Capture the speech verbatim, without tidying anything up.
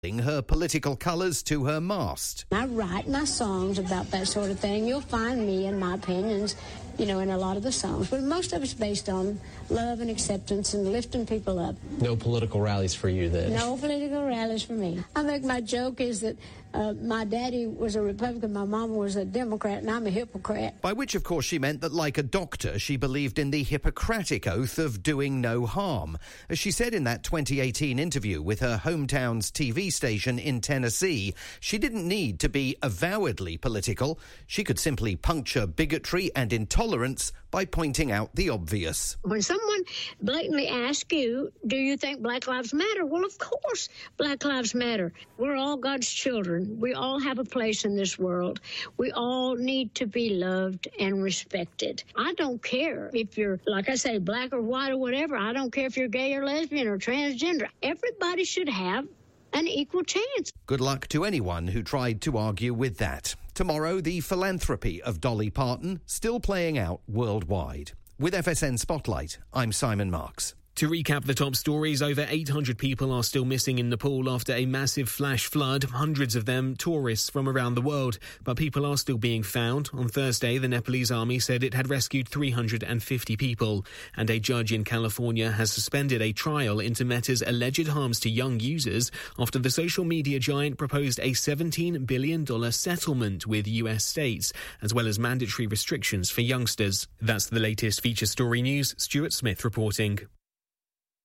her political colours to her mast. I write my songs about that sort of thing. You'll find me and my opinions, you know, in a lot of the songs. But most of it's based on love and acceptance and lifting people up. No political rallies for you then? No political rallies for me. I think my joke is that uh, my daddy was a Republican, my mom was a Democrat, and I'm a hypocrite. By which, of course, she meant that, like a doctor, she believed in the Hippocratic oath of doing no harm. As she said in that twenty eighteen interview with her hometown's T V station in Tennessee, she didn't need to be avowedly political. She could simply puncture bigotry and intolerance by pointing out the obvious. When someone blatantly asks you, do you think Black Lives Matter? Well, of course, Black Lives Matter. We're all God's children. We all have a place in this world. We all need to be loved and respected. I don't care if you're, like I say, black or white or whatever. I don't care if you're gay or lesbian or transgender. Everybody should have an equal chance. Good luck to anyone who tried to argue with that. Tomorrow, the philanthropy of Dolly Parton still playing out worldwide. With F S N Spotlight, I'm Simon Marks. To recap the top stories, over eight hundred people are still missing in Nepal after a massive flash flood, hundreds of them tourists from around the world. But people are still being found. On Thursday, the Nepalese army said it had rescued three hundred fifty people. And a judge in California has suspended a trial into Meta's alleged harms to young users after the social media giant proposed a seventeen billion dollars settlement with U S states, as well as mandatory restrictions for youngsters. That's the latest feature story news. Stuart Smith reporting.